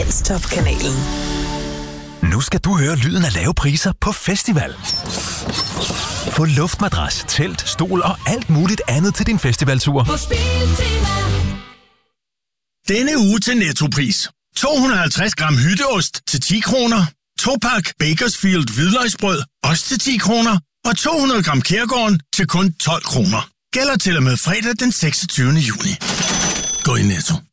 Danstop-kanalen. Nu skal du høre lyden af lave priser på festival. Få luftmadras, telt, stol og alt muligt andet til din festivaltur. På Biltema. Denne uge til Nettopris. 250 gram hytteost til 10 kroner. 2-pak Bakersfield hvidløgsbrød, også til 10 kroner. Og 200 gram Kærgården til kun 12 kroner. Gælder til og med fredag den 26. juni. Gå i Netto.